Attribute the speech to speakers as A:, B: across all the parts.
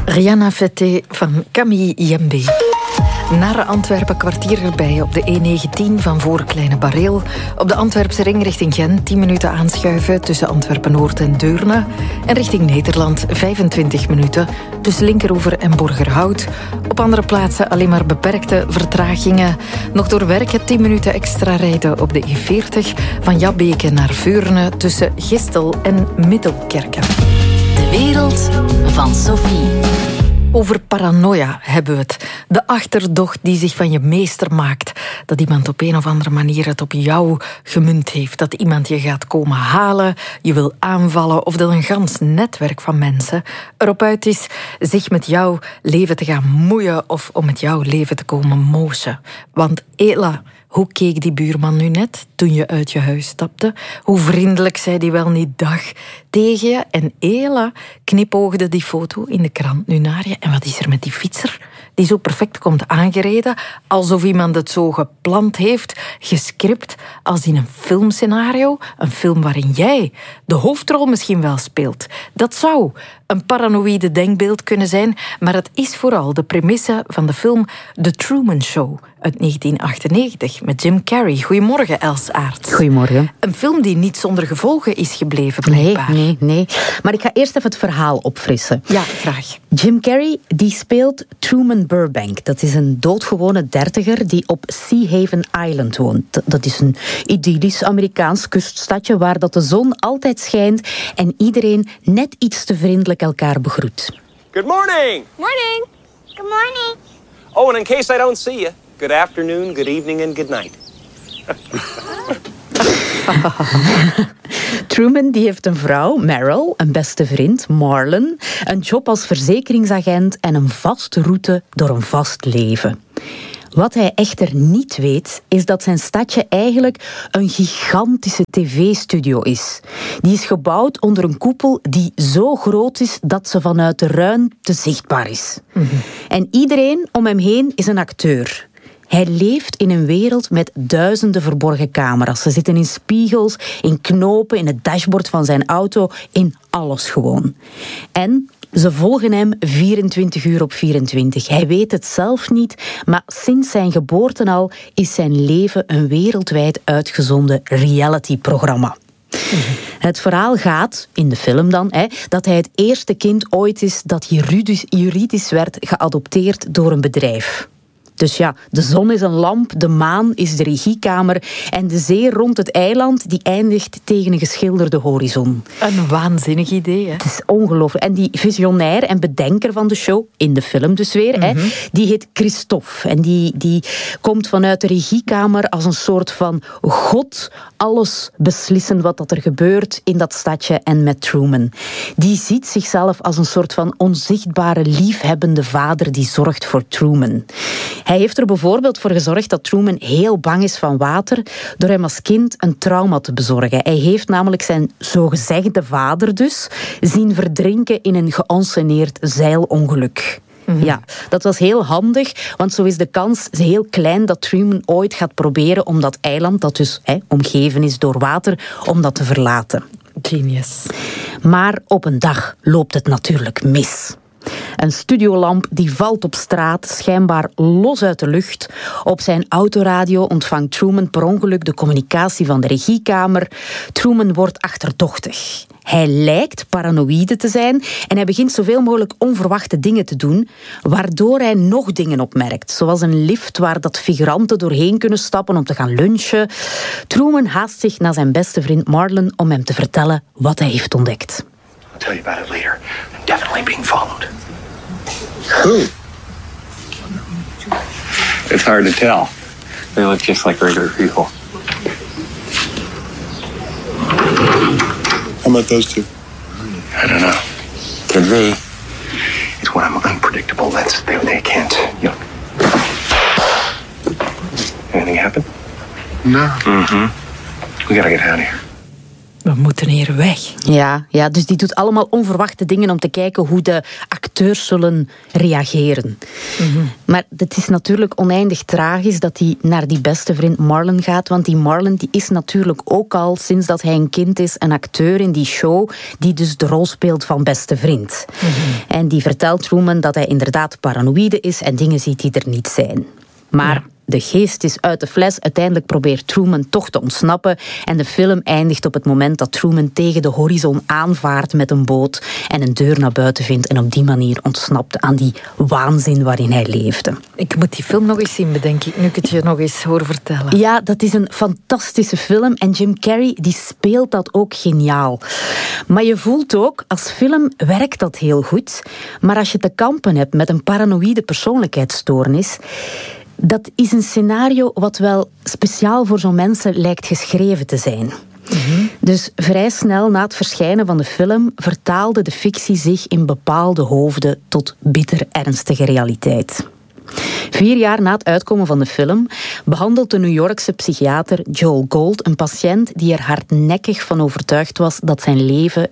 A: Rihanna Fete van Camille Jembe. Naar Antwerpen, kwartier erbij op de E19 van voor Kleine Bareel. Op de Antwerpse ring richting Gent 10 minuten aanschuiven tussen Antwerpen-Noord en Deurne. En richting Nederland 25 minuten tussen Linkeroever en Borgerhout. Op andere plaatsen alleen maar beperkte vertragingen. Nog door werken 10 minuten extra rijden op de E40 van Jabbeke naar Veurne tussen Gistel en Middelkerken.
B: De wereld van Sophie.
A: Over paranoia hebben we het. De achterdocht die zich van je meester maakt. Dat iemand op een of andere manier het op jou gemunt heeft. Dat iemand je gaat komen halen, je wil aanvallen. Of dat een gans netwerk van mensen erop uit is zich met jouw leven te gaan moeien. Of om met jouw leven te komen mozen. Want Ela, hoe keek die buurman nu net toen je uit je huis stapte? Hoe vriendelijk zei die wel niet dag tegen je? En Ela knipoogde die foto in de krant nu naar je. En wat is er met die fietser die zo perfect komt aangereden, alsof iemand het zo gepland heeft, gescript, als in een filmscenario? Een film waarin jij de hoofdrol misschien wel speelt. Dat zou een paranoïde denkbeeld kunnen zijn, maar het is vooral de premisse van de film The Truman Show uit 1998 met Jim Carrey. Goedemorgen, Els Aerts.
C: Goedemorgen.
A: Een film die niet zonder gevolgen is gebleven, blijkbaar.
C: Nee. Maar ik ga eerst even het verhaal opfrissen.
A: Ja, graag.
C: Jim Carrey die speelt Truman Burbank. Dat is een doodgewone dertiger die op Sea Haven Island woont. Dat is een idyllisch Amerikaans kuststadje waar dat de zon altijd schijnt en iedereen net iets te vriendelijk elkaar begroet.
D: Good morning.
E: Morning.
F: Good morning.
D: Oh, and in case I don't see you, good afternoon, good evening, and good night.
C: Truman die heeft een vrouw, Meryl, een beste vriend, Marlon, een job als verzekeringsagent en een vaste route door een vast leven. Wat hij echter niet weet, is dat zijn stadje eigenlijk een gigantische tv-studio is. Die is gebouwd onder een koepel die zo groot is dat ze vanuit de ruimte zichtbaar is. Mm-hmm. En iedereen om hem heen is een acteur. Hij leeft in een wereld met duizenden verborgen camera's. Ze zitten in spiegels, in knopen, in het dashboard van zijn auto, in alles gewoon. En ze volgen hem 24 uur op 24. Hij weet het zelf niet, maar sinds zijn geboorte al is zijn leven een wereldwijd uitgezonden reality-programma. Mm-hmm. Het verhaal gaat, in de film dan, dat hij het eerste kind ooit is dat juridisch werd geadopteerd door een bedrijf. Dus ja, de zon is een lamp, de maan is de regiekamer en de zee rond het eiland die eindigt tegen een geschilderde horizon.
A: Een waanzinnig idee, hè?
C: Het is ongelooflijk. En die visionair en bedenker van de show, in de film dus weer, die heet Christophe. En die komt vanuit de regiekamer als een soort van god alles beslissen wat dat er gebeurt in dat stadje en met Truman. Die ziet zichzelf als een soort van onzichtbare, liefhebbende vader die zorgt voor Truman. Hij heeft er bijvoorbeeld voor gezorgd dat Truman heel bang is van water door hem als kind een trauma te bezorgen. Hij heeft namelijk zijn zogezegde vader dus zien verdrinken in een geënsceneerd zeilongeluk. Mm-hmm. Ja, dat was heel handig, want zo is de kans heel klein dat Truman ooit gaat proberen om dat eiland, dat dus omgeven is door water, om dat te verlaten.
A: Genius.
C: Maar op een dag loopt het natuurlijk mis. Een studiolamp die valt op straat, schijnbaar los uit de lucht. Op zijn autoradio ontvangt Truman per ongeluk de communicatie van de regiekamer. Truman wordt achterdochtig. Hij lijkt paranoïde te zijn en hij begint zoveel mogelijk onverwachte dingen te doen, waardoor hij nog dingen opmerkt. Zoals een lift waar dat figuranten doorheen kunnen stappen om te gaan lunchen. Truman haast zich naar zijn beste vriend Marlon om hem te vertellen wat hij heeft ontdekt.
G: I'll tell you about it later. I'm definitely being followed. Who? It's hard to tell. They look just like regular people.
H: How about those two?
G: I don't know. Could be. It's when I'm unpredictable. They can't, Anything happen?
H: No.
G: Mm-hmm. We gotta get out of here.
A: We moeten hier weg.
C: Ja, dus die doet allemaal onverwachte dingen om te kijken hoe de acteurs zullen reageren. Mm-hmm. Maar het is natuurlijk oneindig tragisch dat hij naar die beste vriend Marlon gaat, want die Marlon die is natuurlijk ook al, sinds dat hij een kind is, een acteur in die show die dus de rol speelt van beste vriend. Mm-hmm. En die vertelt Truman dat hij inderdaad paranoïde is en dingen ziet die er niet zijn. Maar de geest is uit de fles. Uiteindelijk probeert Truman toch te ontsnappen. En de film eindigt op het moment dat Truman tegen de horizon aanvaart met een boot en een deur naar buiten vindt en op die manier ontsnapt aan die waanzin waarin hij leefde.
A: Ik moet die film nog eens zien, bedenk ik, nu ik het je nog eens hoor vertellen.
C: Ja, dat is een fantastische film en Jim Carrey die speelt dat ook geniaal. Maar je voelt ook, als film werkt dat heel goed. Maar als je te kampen hebt met een paranoïde persoonlijkheidsstoornis, dat is een scenario wat wel speciaal voor zo'n mensen lijkt geschreven te zijn. Mm-hmm. Dus vrij snel na het verschijnen van de film vertaalde de fictie zich in bepaalde hoofden tot bitter ernstige realiteit. 4 jaar na het uitkomen van de film behandelt de New Yorkse psychiater Joel Gold een patiënt die er hardnekkig van overtuigd was dat zijn leven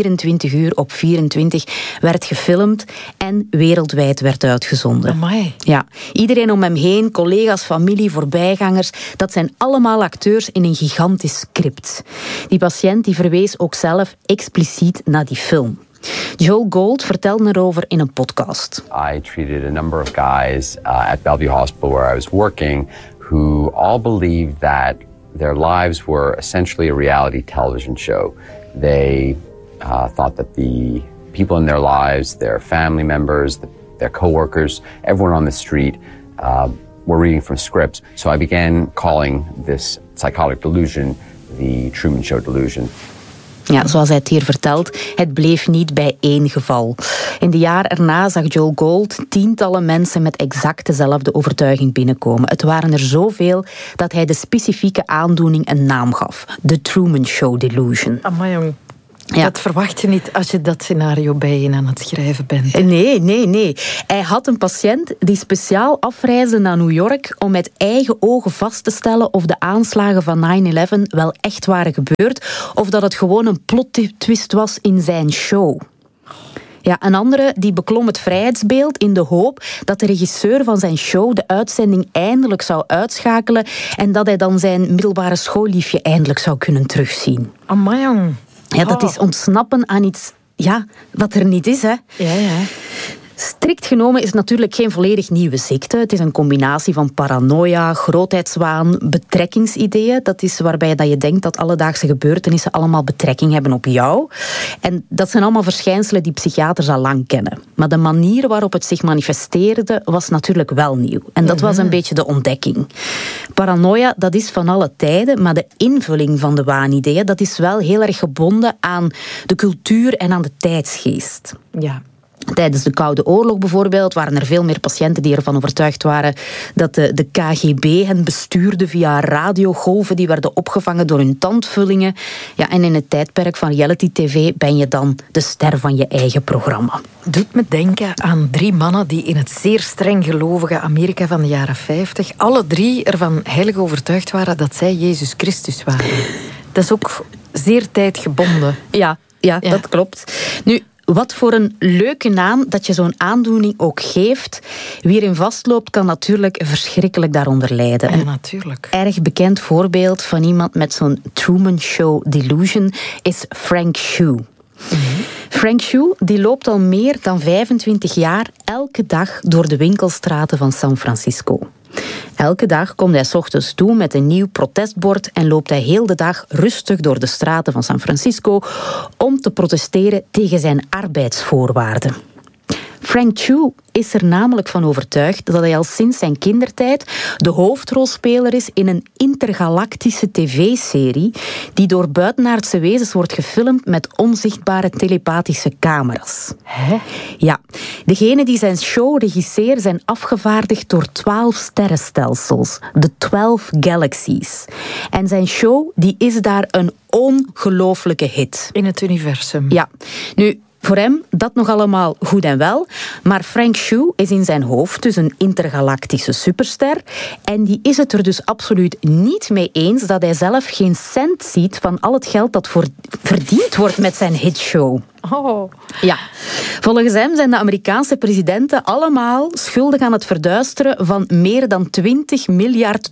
C: 24 uur op 24 werd gefilmd en wereldwijd werd uitgezonden.
A: Amai.
C: Ja, iedereen om hem heen, collega's, familie, voorbijgangers, dat zijn allemaal acteurs in een gigantisch script. Die patiënt die verwees ook zelf expliciet naar die film. Joel Gold vertelde erover in een podcast.
E: I treated a number of guys at Bellevue Hospital where I was working who all believed that their lives were essentially a reality television show. They thought that the people in their lives, their family members, their coworkers, everyone on the street were reading from scripts. So I began calling this psychotic delusion the Truman Show delusion.
C: Ja, zoals hij het hier vertelt, het bleef niet bij één geval. In de jaren erna zag Joel Gold tientallen mensen met exact dezelfde overtuiging binnenkomen. Het waren er zoveel dat hij de specifieke aandoening een naam gaf. The Truman Show delusion.
A: Amai, jong.
C: Ja.
A: Dat verwacht je niet als je dat scenario bij je aan het schrijven bent.
C: Nee. Hij had een patiënt die speciaal afreisde naar New York om met eigen ogen vast te stellen of de aanslagen van 9/11 wel echt waren gebeurd of dat het gewoon een plot twist was in zijn show. Ja, een andere die beklom het vrijheidsbeeld in de hoop dat de regisseur van zijn show de uitzending eindelijk zou uitschakelen en dat hij dan zijn middelbare schoolliefje eindelijk zou kunnen terugzien.
A: Amai, jong.
C: Ja, dat is ontsnappen aan iets wat er niet is, hè.
A: Ja.
C: Strikt genomen is het natuurlijk geen volledig nieuwe ziekte. Het is een combinatie van paranoia, grootheidswaan, betrekkingsideeën. Dat is waarbij dat je denkt dat alledaagse gebeurtenissen allemaal betrekking hebben op jou. En dat zijn allemaal verschijnselen die psychiaters al lang kennen. Maar de manier waarop het zich manifesteerde was natuurlijk wel nieuw. En dat was een beetje de ontdekking. Paranoia, dat is van alle tijden, maar de invulling van de waanideeën, dat is wel heel erg gebonden aan de cultuur en aan de tijdsgeest.
A: Ja.
C: Tijdens de Koude Oorlog bijvoorbeeld waren er veel meer patiënten die ervan overtuigd waren dat de KGB hen bestuurde via radiogolven die werden opgevangen door hun tandvullingen. Ja, en in het tijdperk van reality-tv ben je dan de ster van je eigen programma.
A: Doet me denken aan 3 mannen die in het zeer streng gelovige Amerika van de jaren 50 alle 3 ervan heilig overtuigd waren dat zij Jezus Christus waren. Dat is ook zeer tijdgebonden.
C: Ja, dat klopt. Nu, wat voor een leuke naam dat je zo'n aandoening ook geeft. Wie erin vastloopt kan natuurlijk verschrikkelijk daaronder lijden.
A: Ja, natuurlijk.
C: Een erg bekend voorbeeld van iemand met zo'n Truman Show delusion is Frank Shu. Mm-hmm. Frank Shu die loopt al meer dan 25 jaar elke dag door de winkelstraten van San Francisco. Elke dag komt hij 's ochtends toe met een nieuw protestbord en loopt hij heel de dag rustig door de straten van San Francisco om te protesteren tegen zijn arbeidsvoorwaarden. Frank Shu is er namelijk van overtuigd dat hij al sinds zijn kindertijd de hoofdrolspeler is in een intergalactische tv-serie die door buitenaardse wezens wordt gefilmd met onzichtbare telepathische camera's.
A: Hè?
C: Ja, degenen die zijn show regisseren zijn afgevaardigd door 12 sterrenstelsels, de 12 Galaxies. En zijn show die is daar een ongelooflijke hit.
A: In het universum.
C: Ja, nu, Voor hem dat nog allemaal goed en wel, maar Frank Shu is in zijn hoofd dus een intergalactische superster en die is het er dus absoluut niet mee eens dat hij zelf geen cent ziet van al het geld dat verdiend wordt met zijn hitshow.
A: Oh.
C: Ja, volgens hem zijn de Amerikaanse presidenten allemaal schuldig aan het verduisteren van meer dan $20 miljard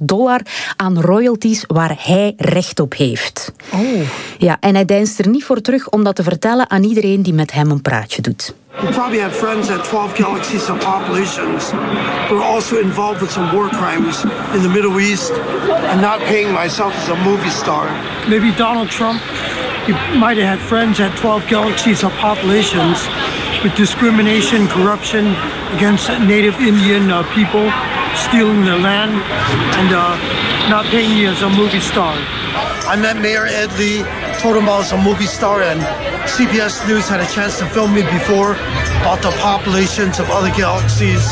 C: aan royalties waar hij recht op heeft.
A: Oh.
C: Ja, en hij deinst er niet voor terug om dat te vertellen aan iedereen die met hem een praatje doet.
F: You probably have friends at 12 galaxies of populations who are also involved with some war crimes in the Middle East and not paying myself as a movie star. Maybe Donald Trump, he might have had friends at 12 galaxies of populations with discrimination, corruption against native Indian people, stealing their land and not paying me as a movie star. I met Mayor Ed Lee, told him I was a movie star, and CBS News had a chance to film me before about the populations of other galaxies.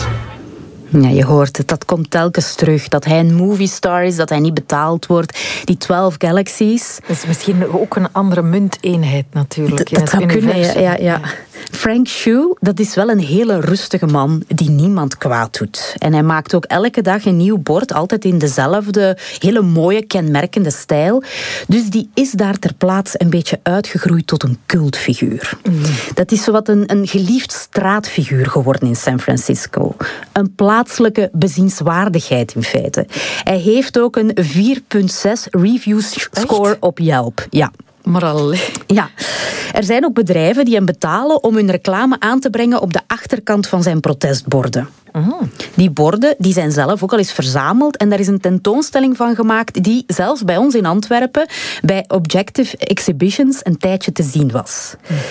C: Ja, je hoort het, dat komt telkens terug. Dat hij een movie star is, dat hij niet betaald wordt. Die 12 galaxies.
A: Dat is misschien ook een andere munteenheid natuurlijk.
C: Dat zou kunnen, ja. Frank Shu, dat is wel een hele rustige man die niemand kwaad doet. En hij maakt ook elke dag een nieuw bord, altijd in dezelfde hele mooie, kenmerkende stijl. Dus die is daar ter plaatse een beetje uitgegroeid tot een cultfiguur. Dat is zowat een geliefd straatfiguur geworden in San Francisco. Een plaatselijke bezienswaardigheid in feite. Hij heeft ook een 4,6 review score op Yelp. Ja.
A: Maar allee.
C: Ja, er zijn ook bedrijven die hem betalen om hun reclame aan te brengen op de achterkant van zijn protestborden. Die borden die zijn zelf ook al eens verzameld en daar is een tentoonstelling van gemaakt die zelfs bij ons in Antwerpen bij Objective Exhibitions een tijdje te zien was.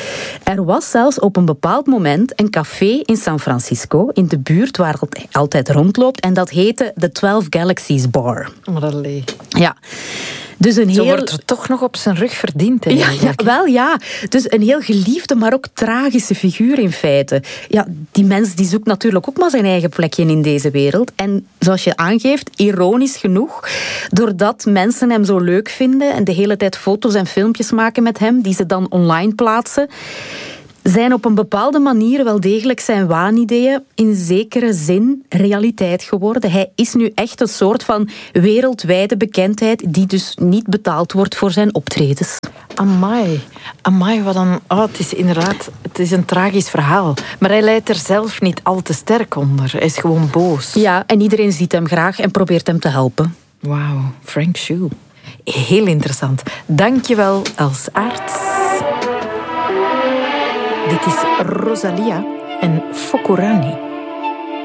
C: Er was zelfs op een bepaald moment een café in San Francisco in de buurt waar hij altijd rondloopt en dat heette de 12 Galaxies Bar.
A: Maar allee.
C: Ja. Dus
A: Zo wordt er toch nog op zijn rug verdiend.
C: Ja. Dus een heel geliefde, maar ook tragische figuur in feite. Ja, die mens die zoekt natuurlijk ook maar zijn eigen plekje in deze wereld. En zoals je aangeeft, ironisch genoeg, doordat mensen hem zo leuk vinden en de hele tijd foto's en filmpjes maken met hem, die ze dan online plaatsen, zijn op een bepaalde manier wel degelijk zijn waanideeën in zekere zin realiteit geworden. Hij is nu echt een soort van wereldwijde bekendheid die dus niet betaald wordt voor zijn optredens.
A: Amai, wat een... het is inderdaad... Het is een tragisch verhaal. Maar hij lijdt er zelf niet al te sterk onder. Hij is gewoon boos.
C: Ja, en iedereen ziet hem graag en probeert hem te helpen.
A: Wauw, Frank Shu. Heel interessant. Dankjewel, Els Aerts. Dit is Rosalia en Fokurani.